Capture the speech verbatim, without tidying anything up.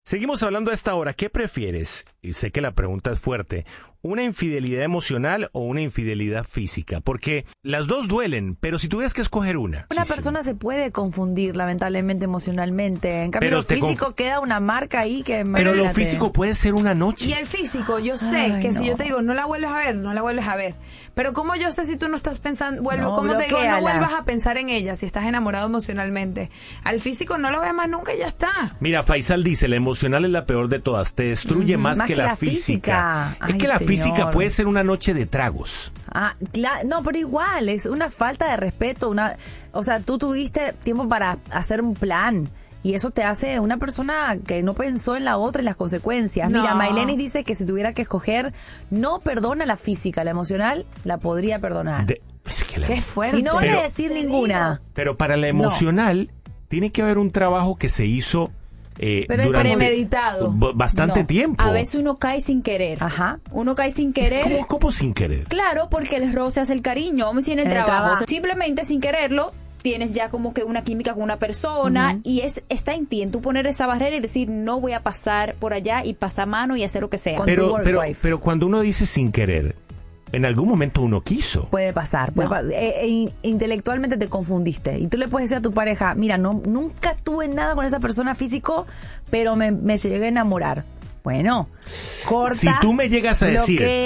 Seguimos hablando a esta hora. ¿Qué prefieres? Y sé que la pregunta es fuerte. ¿Una infidelidad emocional o una infidelidad física? Porque las dos duelen, pero si tuvieras que escoger una. Una sí, persona sí. se puede confundir, lamentablemente, emocionalmente. En cambio, Pero lo te físico conf- queda una marca ahí que... Pero lo imagínate. físico puede ser una noche. Y el físico, yo sé Ay, que no. si yo te digo, no la vuelves a ver, no la vuelves a ver. Pero ¿cómo yo sé si tú no estás pensando, vuelvo, No, cómo te digo, no bloquéala. vuelvas a pensar en ella si estás enamorado emocionalmente? Al físico no lo veas más nunca y ya está. Mira, Faisal dice, la emocional es la peor de todas, te destruye Ujú, más, más que, que la, la física. física. Es Ay, que la señor. física puede ser una noche de tragos. Ah, cla- no, pero igual, es una falta de respeto. Una, o sea, tú tuviste tiempo para hacer un plan. Y eso te hace una persona que no pensó en la otra y las consecuencias. No. Mira, Mailenis dice que si tuviera que escoger, no perdona la física, la emocional la podría perdonar. De- es que la- Qué fuerte. Y no voy Pero- a decir ninguna. Pero para la emocional, tiene que haber un trabajo que se hizo eh, Pero es durante premeditado. b- bastante No, tiempo. A veces uno cae sin querer. Ajá. Uno cae sin querer. ¿Cómo, cómo sin querer? Claro, porque el roce hace el cariño, vamos a decir, en el, En el trabajo. trabajo. Simplemente sin quererlo, tienes ya como que una química con una persona Ujú. y es está en ti, en tú poner esa barrera y decir, no voy a pasar por allá y pasar mano y hacer lo que sea. Con tu Pero, work pero, wife. pero cuando uno dice sin querer, en algún momento uno quiso. Puede pasar. Puede No. pa- eh, eh, intelectualmente te confundiste. Y tú le puedes decir a tu pareja, mira, no nunca tuve nada con esa persona físico, pero me, me llegué a enamorar. Bueno, corta. Si tú me llegas a lo decir, que